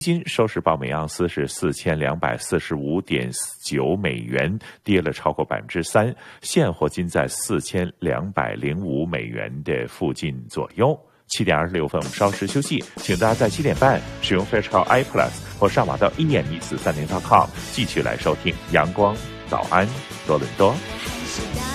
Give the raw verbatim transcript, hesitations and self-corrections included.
金收市报每盎司是四千两百四十五点九美元，跌了超过百分之三。现货金在四千两百零五美元的附近左右。七点二十六分，我们稍事休息，请大家在七点半使用 Fairchild i Plus 或上网到 e m 一四三零 .com 继续来收听阳光早安多伦多。